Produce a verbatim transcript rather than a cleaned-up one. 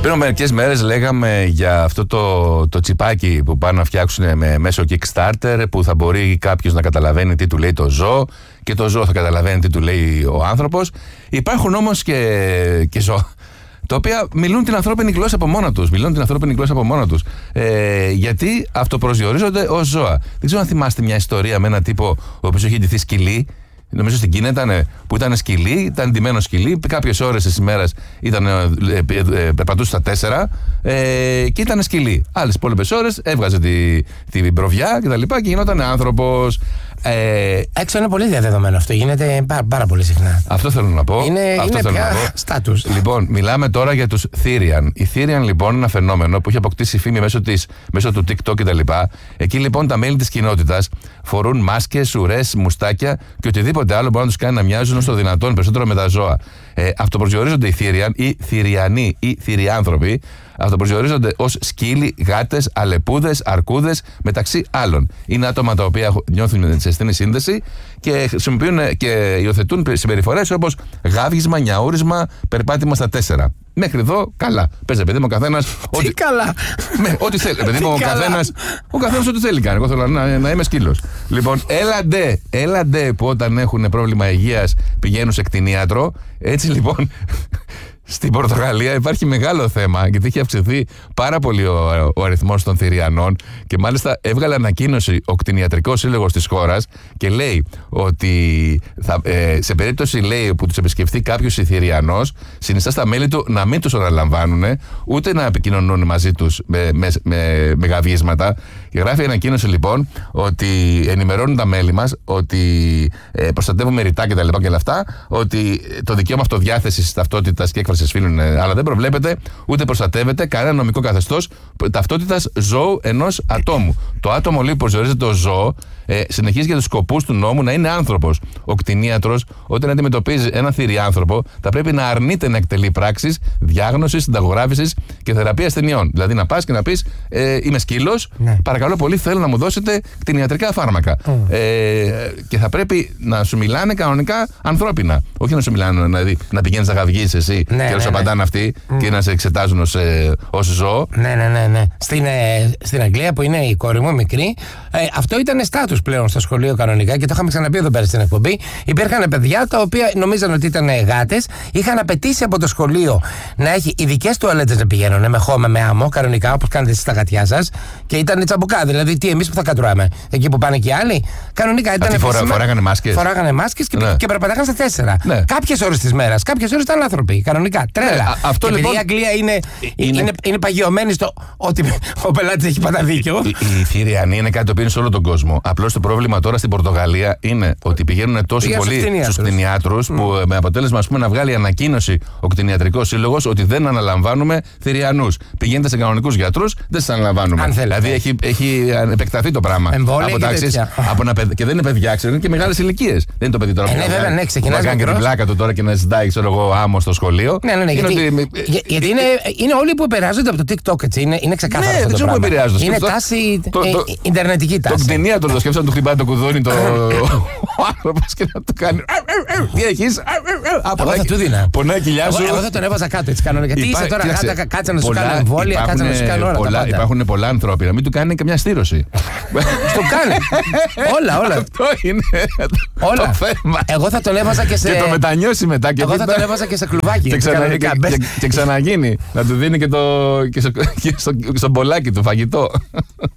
Πριν μερικές μέρες λέγαμε για αυτό το, το τσιπάκι που πάνε να φτιάξουν με μέσω Kickstarter, που θα μπορεί κάποιος να καταλαβαίνει τι του λέει το ζώο και το ζώο θα καταλαβαίνει τι του λέει ο άνθρωπος. Υπάρχουν όμως και, και ζώα τα οποία μιλούν την ανθρώπινη γλώσσα από μόνα τους. Μιλούν την ανθρώπινη γλώσσα από μόνα τους. Ε, γιατί αυτοπροσδιορίζονται ως ζώα. Δεν ξέρω αν θυμάστε μια ιστορία με έναν τύπο ο οποίος είχε ντυθεί σκυλί. Νομίζω στην Κίνα ήταν, που ήταν σκυλί, ήταν ντυμένο σκυλί. Κάποιες ώρες της ημέρας ήταν, ε, ε, ε, περπατούσε στα τέσσερα ε, και ήταν σκυλί. Άλλες υπόλοιπες ώρες έβγαζε τη, την προβιά και τα λοιπά και γινόταν άνθρωπος. Ε, Έξω είναι πολύ διαδεδομένο αυτό. Γίνεται πάρα, πάρα πολύ συχνά. Αυτό θέλω να πω. Είναι, αυτό είναι θέλω πια να πω. στάτους. Λοιπόν, μιλάμε τώρα για τους Therian. Οι Therian λοιπόν είναι ένα φαινόμενο που έχει αποκτήσει φήμη μέσω, της, μέσω του TikTok κτλ. Εκεί λοιπόν τα μέλη της κοινότητας φορούν μάσκες, ουρές, μουστάκια και οτιδήποτε άλλο μπορεί να τους κάνει να μοιάζουν όσο το δυνατόν περισσότερο με τα ζώα. Ε, αυτοπροσδιορίζονται οι Therian ή Θηριανοί ή Θηριάνθρωποι. Αυτοπροσδιορίζονται ως σκύλοι, γάτες, αλεπούδες, αρκούδες, μεταξύ άλλων. Είναι άτομα τα οποία νιώθουν σε στενή σύνδεση και χρησιμοποιούν και υιοθετούν συμπεριφορές όπως γάβγισμα, νιαούρισμα, περπάτημα στα τέσσερα. Μέχρι εδώ, καλά. Πες, παιδί μου, ο καθένας. Τι καλά. Με, ό,τι θέλει. Παιδί μου, ο καθένας, ο καθένας ό,τι θέλει κάνει. Εγώ θέλω να, να είμαι σκύλος. Λοιπόν, έλαντε, έλαντε που όταν έχουν πρόβλημα υγείας πηγαίνουν σε κτηνίατρο. Έτσι λοιπόν. Στην Πορτογαλία υπάρχει μεγάλο θέμα, γιατί έχει αυξηθεί πάρα πολύ ο, ο αριθμός των Θηριανών και μάλιστα έβγαλε ανακοίνωση ο κτηνιατρικός σύλλογος της χώρας και λέει ότι θα, ε, σε περίπτωση λέει, που τους επισκεφθεί κάποιος Θηριανός, συνιστά στα μέλη του να μην τους αναλαμβάνουν ούτε να επικοινωνούν μαζί τους με, με, με, με γαβίσματα. Και γράφει ανακοίνωση λοιπόν ότι ενημερώνουν τα μέλη μας ότι ε, προστατεύουμε ρητά και τα λοιπά και όλα αυτά, ότι το δικαίωμα αυτοδιάθεσης, ταυτότητας και έκφρασης φίλων, αλλά δεν προβλέπεται ούτε προστατεύεται κανένα νομικό καθεστώς ταυτότητας ζώου ενός ατόμου. Το άτομο λοιπόν που προσδιορίζεται ως ζώο ε, συνεχίζει για τους σκοπούς του νόμου να είναι άνθρωπος. Ο κτηνίατρος, όταν αντιμετωπίζει ένα θηριάνθρωπο, θα πρέπει να αρνείται να εκτελεί πράξεις διάγνωσης, συνταγογράφησης και θεραπεία ασθενειών. Δηλαδή να πας και να πεις ε, είμαι σκύλος, ναι. Παρακαλώ πολύ, θέλω να μου δώσετε κτηνιατρικά φάρμακα. Mm. Ε, και θα πρέπει να σου μιλάνε κανονικά ανθρώπινα. Όχι να σου μιλάνε δηλαδή, να πηγαίνεις να γαυγείς εσύ ναι, και να σου ναι, απαντάνε ναι. αυτοί mm. και να σε εξετάζουν ως, ε, ως ζώο. Ναι, ναι, ναι. ναι. Στην, ε, στην Αγγλία που είναι η κόρη μου μικρή, ε, αυτό ήταν στάτους πλέον στο σχολείο κανονικά και το είχαμε ξαναπεί εδώ πέρα στην εκπομπή. Υπήρχαν παιδιά τα οποία νομίζαν ότι ήταν γάτες, είχαν απαιτήσει από το σχολείο να έχει ειδικές τουαλέτες να πηγαίνουν με χώμα, με άμμο, κανονικά όπως κάνετε εσείς στα γατιά σας και ήταν τσαμπουκά. Δηλαδή, τι εμείς που θα κατουράμε, εκεί που πάνε και οι άλλοι. Κανονικά ήταν. Αυτοί φορά, φοράγανε μάσκες. Φοράγανε μάσκες και, ναι. και περπατάγανε στα τέσσερα. Ναι. Κάποιες ώρες της μέρας, κάποιες ώρες ήταν άνθρωποι. Κανονικά. Τρέλα. Ναι, αυτό και λοιπόν, επειδή η Αγγλία είναι, είναι... είναι, είναι παγιωμένη στο ότι ο πελάτης έχει πάντα δίκιο. Οι Θηριανοί είναι κάτι το οποίο είναι σε όλο τον κόσμο. Απλώς το πρόβλημα τώρα στην Πορτογαλία είναι ότι πηγαίνουν τόσο πολύ στους κτηνιάτρους mm. που με αποτέλεσμα ας πούμε, να βγάλει ανακοίνωση ο κτηνιατρικός σύλλογος ότι δεν αναλαμβάνουμε Θηριανούς. Πηγαίνετε σε κανονικούς γιατρούς, δεν σας αναλαμβάνουμε. Δηλαδή έχει, έχει επεκταθεί το πράγμα. Εμβόλια από τάξεις, από ένα παιδ... Και δεν είναι παιδιά, ξέρετε, είναι και μεγάλες ηλικίες. Δεν είναι το παιδί τώρα που ε, ναι, ναι, να κάνει και την πλάκα του τώρα και να ζητάει, ξέρω εγώ, άμμο στο σχολείο. Ναι, ναι, ναι. Γιατί, ότι... για, γιατί είναι, είναι όλοι που επηρεάζονται από το TikTok, έτσι. Είναι, είναι ξεκάθαρο. Ναι, αυτό δεν ξέρω πού επηρεάζονται. Είναι τάση. Το, ε, το, ιντερνετική τάση. Το κτηνίατρο το σκέφτεται να του χτυπάει το κουδούνι το άνθρωπο και να του κάνει. Τι έχει. Εγώ θα του δίνα. Πονάει κοιλιά σου. Εγώ θα τον έβαζα κάτω έτσι κανονικά. Γιατί είσαι τώρα γάτα, κάτσε να σου κάνω εμβόλια, κάτσε να σου κάνω όλα. Υπάρχουν πολλά ανθρώποι να μην του κάνει καμιά στήρωση. Το κάνει. Όλα, όλα. Αυτό είναι το θέμα. Εγώ θα τον έβαζα και σε. Και το μετανιώσει μετά. Εγώ θα τον έβαζα και σε κλουβάκι. Και ξαναγίνει. Να του δίνει και στον μπολάκι του φαγητό.